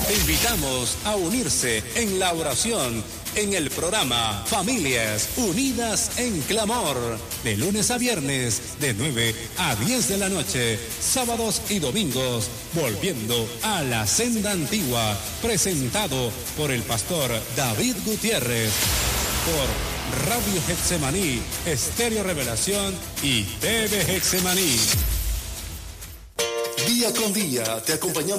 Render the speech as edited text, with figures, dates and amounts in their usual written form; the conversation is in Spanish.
Te invitamos a unirse en la oración en el programa Familias Unidas en Clamor, de lunes a viernes, de 9 a 10 de la noche, sábados y domingos, volviendo a la senda antigua, presentado por el pastor David Gutiérrez, por Radio Getsemaní, Estéreo Revelación y TV Getsemaní. Día con día te acompañamos